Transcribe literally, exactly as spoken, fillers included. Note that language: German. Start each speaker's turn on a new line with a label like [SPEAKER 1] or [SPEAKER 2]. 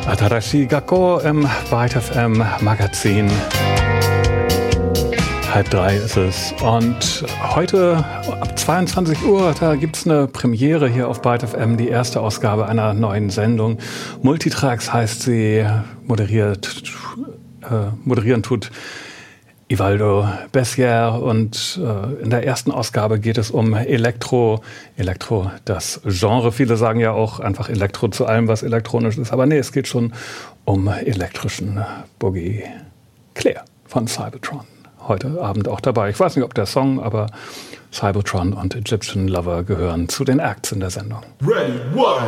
[SPEAKER 1] Atarashi Gakko im Byte F M Magazin. Halb drei ist es. Und heute ab zweiundzwanzig Uhr, da gibt es eine Premiere hier auf Byte F M, die erste Ausgabe einer neuen Sendung. Multitracks heißt sie, moderiert, äh, moderieren tut Ivaldo Bessière, und äh, in der ersten Ausgabe geht es um Elektro. Elektro, das Genre. Viele sagen ja auch einfach Elektro zu allem, was elektronisch ist. Aber nee, es geht schon um elektrischen Boogie. Claire von Cybotron. Heute Abend auch dabei. Ich weiß nicht, ob der Song, aber Cybotron und Egyptian Lover gehören zu den Acts in der Sendung.
[SPEAKER 2] Ready, one.